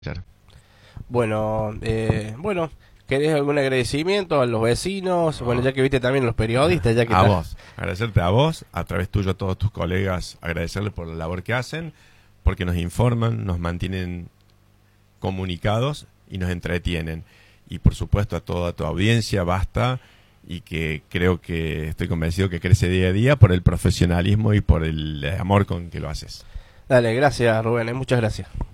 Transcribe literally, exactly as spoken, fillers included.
Claro. Bueno, eh, bueno, ¿querés algún agradecimiento a los vecinos? Bueno, No. ya que viste también los periodistas, ya que A está. vos, agradecerte a vos, a través tuyo a todos tus colegas, agradecerles por la labor que hacen, porque nos informan, nos mantienen comunicados y nos entretienen. Y por supuesto a toda tu audiencia, basta, y que creo que estoy convencido que crece día a día por el profesionalismo y por el amor con que lo haces. Dale, gracias Rubén, eh, muchas gracias.